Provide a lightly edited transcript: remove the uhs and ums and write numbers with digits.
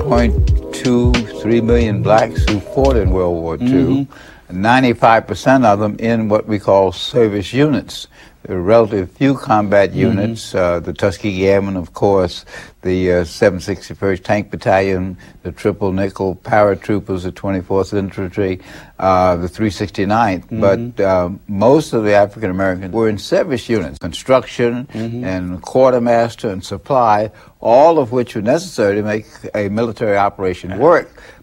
1.23 million blacks who fought in World War II. 95% of them in what we call service units. There are relatively few combat units, the Tuskegee Airmen, of course, the 761st Tank Battalion, the Triple Nickel Paratroopers, the 24th Infantry, the 369th. But most of the African Americans were in service units, construction and quartermaster and supply, all of which were necessary to make a military operation work.